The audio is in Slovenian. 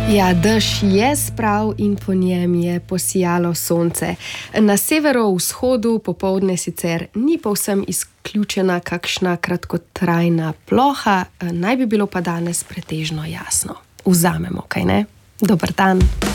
Ja, dež je sprav in po njem je posijalo sonce. Na severovzhodu popoldne sicer ni povsem izključena kakšna kratkotrajna ploha, naj bi bilo pa danes pretežno jasno. Vzamemo, kaj ne? Dober dan.